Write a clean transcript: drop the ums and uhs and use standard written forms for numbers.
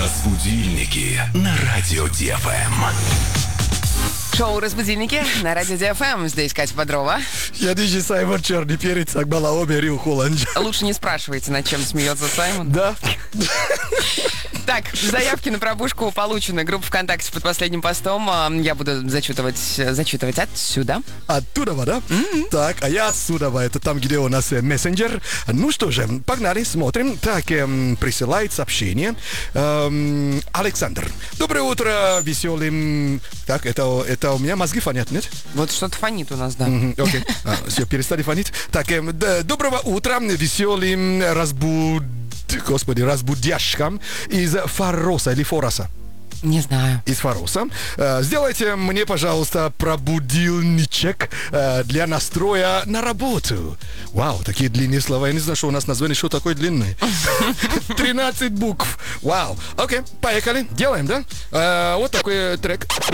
Разбудильники на радио ДФМ. Шоу «Разбудильники» на радио ДФМ. Здесь Катя Бодрова. Я диджей Саймон Черный Перец, Акбала Обе, Риу Холланд. Лучше не спрашивайте, над чем смеется Саймон. Да. Так, заявки на пробужку получены. Группа ВКонтакте под последним постом. Я буду зачитывать отсюда. Оттуда, да? Так, а я отсюда. Это там, где у нас мессенджер. Ну что же, погнали, смотрим. Так, присылает сообщение. Александр. Доброе утро, веселым... Так, это у меня мозги фонят, нет? Вот что-то фонит у нас, да. Окей. Все, перестали фонить. Так, доброго утра, веселым разбудяшкам из Фароса или Фороса. Не знаю. Из Фароса. Сделайте мне, пожалуйста, пробудильничек для настроя на работу. Вау, такие длинные слова. Я не знаю, что у нас название, что такое длинное. 13 букв. Вау. Окей, поехали. Делаем, да? Вот такой трек.